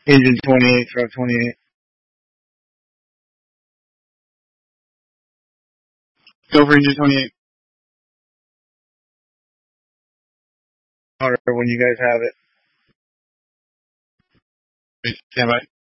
Engine 28, truck 28. Go for engine 28. Or when you guys have it. Stand by.